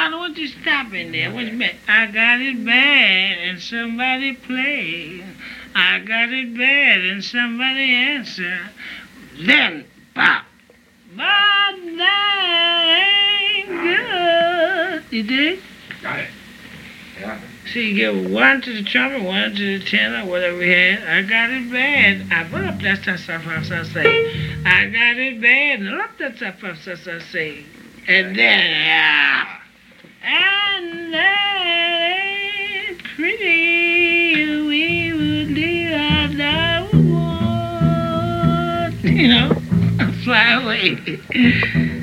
Why don't you stop in there? What you mean? I got it bad and somebody play. I got it bad and somebody answer. Then pop. But that ain't good. You dig? Got it. Yeah. So you give one to the trumpet, one to the tenor, whatever we had. I got it bad. I put up that stuff I say. I got it bad. And up that stuff I say. And then, and that ain't pretty. We would leave our love one. You know, fly away.